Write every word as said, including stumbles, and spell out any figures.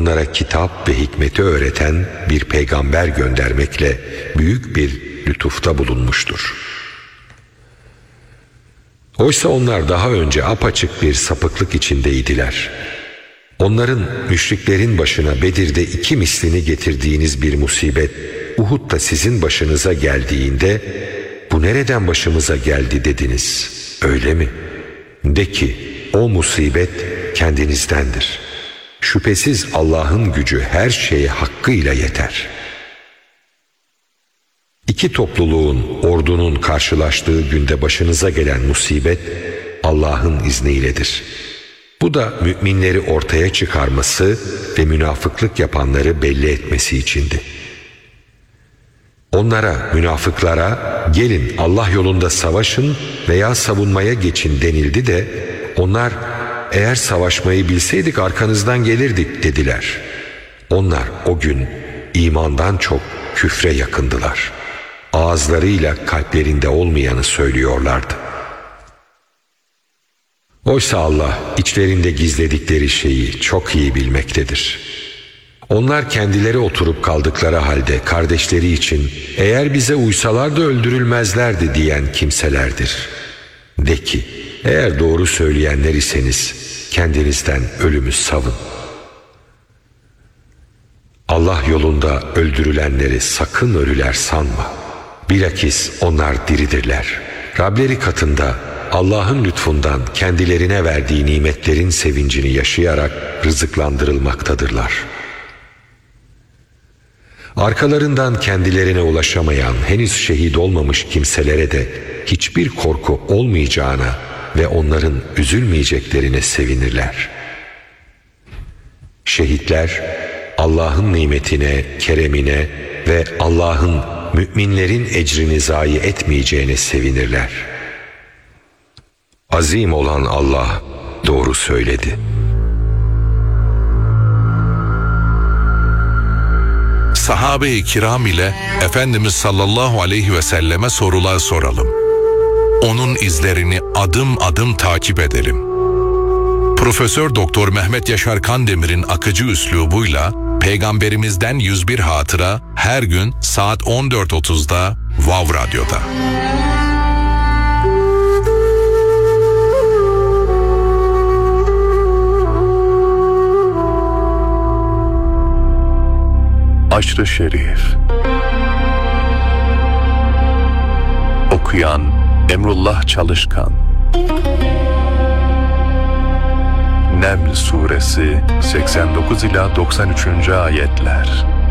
onlara kitap ve hikmeti öğreten bir peygamber göndermekle büyük bir lütufta bulunmuştur. Oysa onlar daha önce apaçık bir sapıklık içindeydiler. Onların, müşriklerin başına Bedir'de iki mislini getirdiğiniz bir musibet Uhud'da sizin başınıza geldiğinde, bu nereden başımıza geldi dediniz, öyle mi? De ki, o musibet kendinizdendir. Şüphesiz Allah'ın gücü her şeye hakkıyla yeter. İki topluluğun, ordunun karşılaştığı günde başınıza gelen musibet Allah'ın izniyledir. Bu da müminleri ortaya çıkarması ve münafıklık yapanları belli etmesi içindi. Onlara, münafıklara, gelin Allah yolunda savaşın veya savunmaya geçin denildi de onlar, eğer savaşmayı bilseydik arkanızdan gelirdik dediler. Onlar o gün imandan çok küfre yakındılar. Ağızlarıyla kalplerinde olmayanı söylüyorlardı. Oysa Allah içlerinde gizledikleri şeyi çok iyi bilmektedir. Onlar kendileri oturup kaldıkları halde kardeşleri için eğer bize uysalar da öldürülmezlerdi diyen kimselerdir. De ki, eğer doğru söyleyenler iseniz kendinizden ölümü savun. Allah yolunda öldürülenleri sakın ölüler sanma. Bilakis onlar diridirler. Rableri katında Allah'ın lütfundan kendilerine verdiği nimetlerin sevincini yaşayarak rızıklandırılmaktadırlar. Arkalarından kendilerine ulaşamayan, henüz şehit olmamış kimselere de hiçbir korku olmayacağına ve onların üzülmeyeceklerine sevinirler. Şehitler Allah'ın nimetine, keremine ve Allah'ın müminlerin ecrini zayi etmeyeceğine sevinirler. Azim olan Allah doğru söyledi. Sahabe-i kiram ile Efendimiz sallallahu aleyhi ve selleme sorular soralım. Onun izlerini adım adım takip edelim. Profesör Doktor Mehmet Yaşar Kandemir'in akıcı üslubuyla Peygamberimizden yüz bir hatıra her gün saat on dört otuzda Vav Radyo'da. Aşr-ı Şerif. Okuyan Emrullah Çalışkan. Neml Suresi seksen dokuz ila doksan üçüncü ayetler.